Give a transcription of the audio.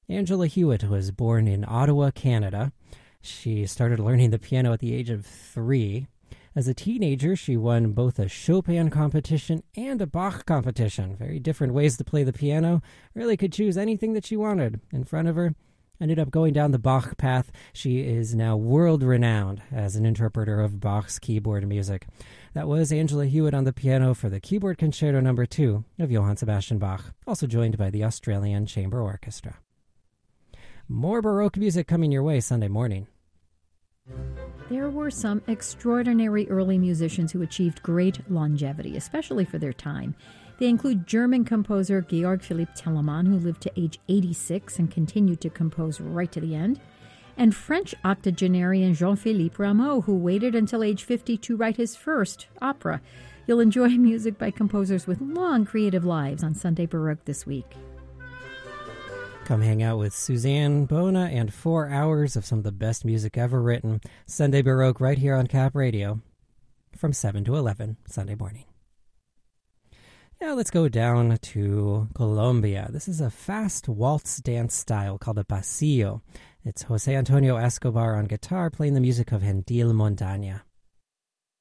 Angela Hewitt was born in Ottawa, Canada. She started learning the piano at the age of 3. As a teenager, she won both a Chopin competition and a Bach competition. Very different ways to play the piano. Really could choose anything that she wanted in front of her. Ended up going down the Bach path. She is now world-renowned as an interpreter of Bach's keyboard music. That was Angela Hewitt on the piano for the Keyboard Concerto No. 2 of Johann Sebastian Bach, also joined by the Australian Chamber Orchestra. More Baroque music coming your way Sunday morning. There were some extraordinary early musicians who achieved great longevity, especially for their time. They include German composer Georg Philipp Telemann, who lived to age 86 and continued to compose right to the end, and French octogenarian Jean-Philippe Rameau, who waited until age 50 to write his first opera. You'll enjoy music by composers with long creative lives on Sunday Baroque this week. Come hang out with Suzanne Bona and 4 hours of some of the best music ever written. Sunday Baroque right here on Cap Radio from 7 to 11 Sunday morning. Now let's go down to Colombia. This is a fast waltz dance style called a pasillo. It's Jose Antonio Escobar on guitar playing the music of Gentil Montaña.